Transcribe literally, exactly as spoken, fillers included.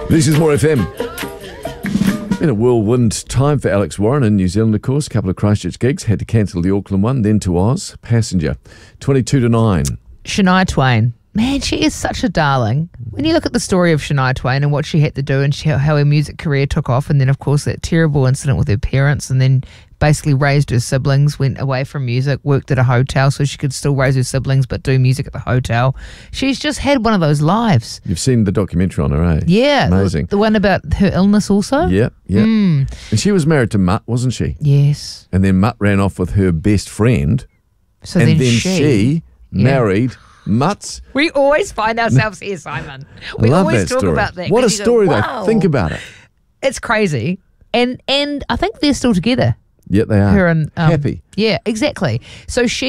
This is More F M. Been a whirlwind time for Alex Warren in New Zealand, of course. A couple of Christchurch gigs, had to cancel the Auckland one, then to Oz. Passenger, twenty-two to nine. Shania Twain. Man, she is such a darling. When you look at the story of Shania Twain and what she had to do and she, how her music career took off, and then, of course, that terrible incident with her parents, and then basically raised her siblings, went away from music, worked at a hotel so she could still raise her siblings but do music at the hotel. She's just had one of those lives. You've seen the documentary on her, eh? Yeah. Amazing. The, the one about her illness also? Yep, yep. Mm. And she was married to Mutt, wasn't she? Yes. And then Mutt ran off with her best friend. So and then, then she, she yeah. married Mutt's. We always find ourselves here, Simon. I We love always that talk story. about that. What a 'cause you go, story, wow. though. Think about it. It's crazy. And and I think they're still together. Yet they are. Her and um, Happy. Yeah, exactly. So she